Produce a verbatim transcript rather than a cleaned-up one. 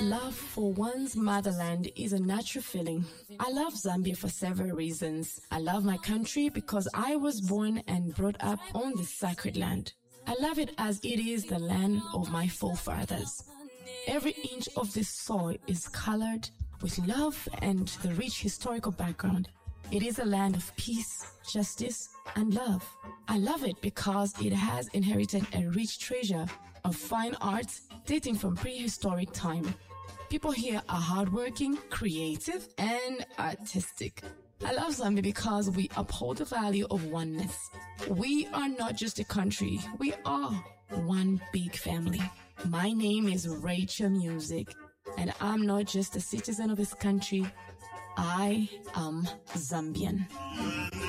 Love for one's motherland is a natural feeling. I love Zambia for several reasons. I love my country because I was born and brought up on this sacred land. I love it as it is the land of my forefathers. Every inch of this soil is colored with love and the rich historical background. It is a land of peace, justice, and love. I love it because it has inherited a rich treasure of fine arts dating from prehistoric time. People here are hardworking, creative, and artistic. I love Zambia because we uphold the value of oneness. We are not just a country, we are one big family. My name is Rachel Music, and I'm not just a citizen of this country, I am Zambian.